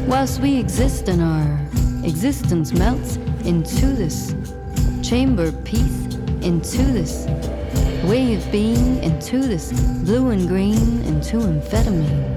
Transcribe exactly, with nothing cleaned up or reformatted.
Whilst we exist and our existence melts into this chamber piece, into this way of being, into this blue and green, into amphetamine.